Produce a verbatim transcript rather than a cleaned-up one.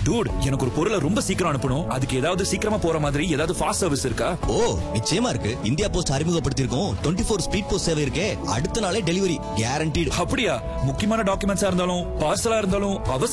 Dude, எனக்கு ஒரு பொருளை ரொம்ப சீக்கிரம் அனுப்பணும். அதுக்கு ஏதாவது சீக்கிரமா போற மாதிரி ஏதாவது ஃபாஸ்ட் சர்வீஸ் இருக்கா? ஓ, நிச்சயமா இருக்கு. India post அறிமுகப்படுத்தியிருக்கோம் twenty four speed post சேவை இருக்கே. அடுத்த நாளே டெலிவரி கேரண்டீடு. அப்படியா? முக்கியமான டாக்குமெண்ட்ஸா இருந்தாலும் பார்சலா இருந்தாலும் அவசர